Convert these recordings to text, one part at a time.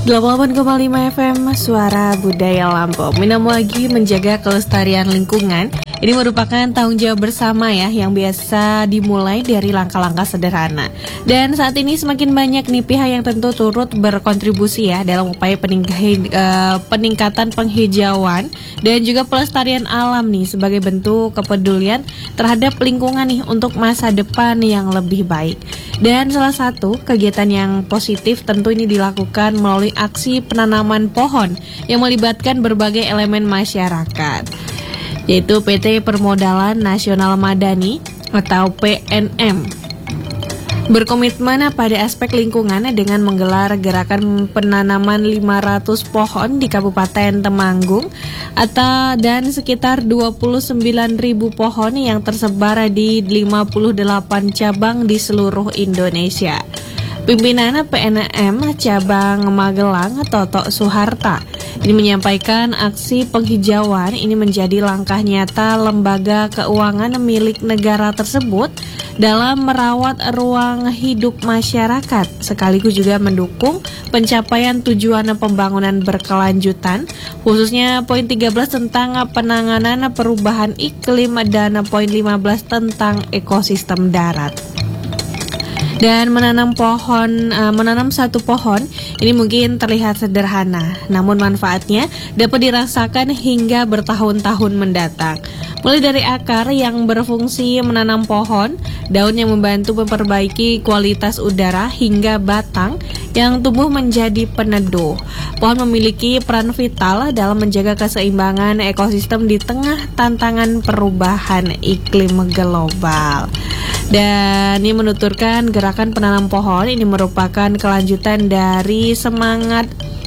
88,5 FM Suara Budaya Lampung. Minum lagi menjaga kelestarian lingkungan. Ini merupakan tanggung jawab bersama ya, yang biasa dimulai dari langkah-langkah sederhana. Dan saat ini semakin banyak nih pihak yang tentu turut berkontribusi ya dalam upaya peningkatan penghijauan dan juga pelestarian alam nih sebagai bentuk kepedulian terhadap lingkungan nih untuk masa depan yang lebih baik. Dan salah satu kegiatan yang positif tentu ini dilakukan melalui aksi penanaman pohon yang melibatkan berbagai elemen masyarakat, yaitu PT Permodalan Nasional Madani atau PNM. Berkomitmen pada aspek lingkungan dengan menggelar gerakan penanaman 500 pohon di Kabupaten Temanggung dan sekitar 29.000 pohon yang tersebar di 58 cabang di seluruh Indonesia. Pimpinan PNM Cabang Magelang, Toto Suharta, ini menyampaikan aksi penghijauan ini menjadi langkah nyata lembaga keuangan milik negara tersebut dalam merawat ruang hidup masyarakat, sekaligus juga mendukung pencapaian tujuan pembangunan berkelanjutan, khususnya poin 13 tentang penanganan perubahan iklim dan poin 15 tentang ekosistem darat. Dan menanam satu pohon ini mungkin terlihat sederhana, namun manfaatnya dapat dirasakan hingga bertahun-tahun mendatang. Mulai dari akar yang berfungsi menanam pohon, daun yang membantu memperbaiki kualitas udara, hingga batang yang tumbuh menjadi peneduh. Pohon memiliki peran vital dalam menjaga keseimbangan ekosistem di tengah tantangan perubahan iklim global. Dan ini menuturkan gerakan penanam pohon ini merupakan kelanjutan dari semangat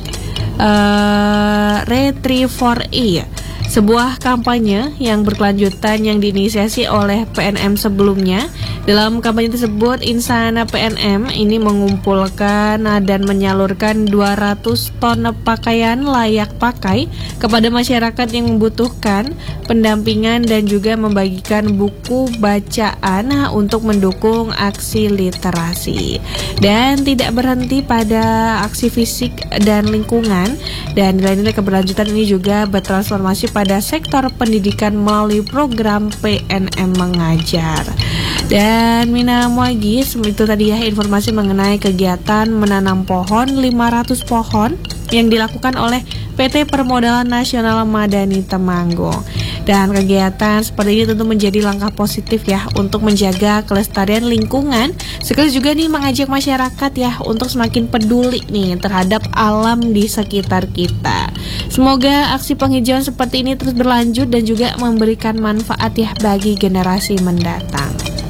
Retree4E, sebuah kampanye yang berkelanjutan yang diinisiasi oleh PNM sebelumnya. Dalam kampanye tersebut, insan PNM ini mengumpulkan dan menyalurkan 200 ton pakaian layak pakai kepada masyarakat yang membutuhkan pendampingan dan juga membagikan buku bacaan untuk mendukung aksi literasi. Dan tidak berhenti pada aksi fisik dan lingkungan, dan nilai-nilai keberlanjutan ini juga bertransformasi pada sektor pendidikan melalui program PNM Mengajar. Dan Mina Muagis, itu tadi ya informasi mengenai kegiatan menanam pohon 500 pohon yang dilakukan oleh PT Permodalan Nasional Madani Temanggung. Dan kegiatan seperti ini tentu menjadi langkah positif ya untuk menjaga kelestarian lingkungan, sekaligus juga nih mengajak masyarakat ya untuk semakin peduli nih terhadap alam di sekitar kita. Semoga aksi penghijauan seperti ini terus berlanjut dan juga memberikan manfaat ya bagi generasi mendatang.